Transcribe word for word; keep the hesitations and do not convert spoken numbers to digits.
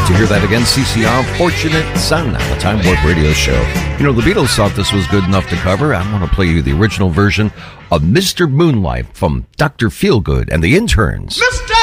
to hear that again. C C R, Fortunate Son, on the Time Warp Radio Show. You know, the Beatles thought this was good enough to cover. I want to play you the original version of Mister Moonlight from Doctor Feelgood and the Interns. Mister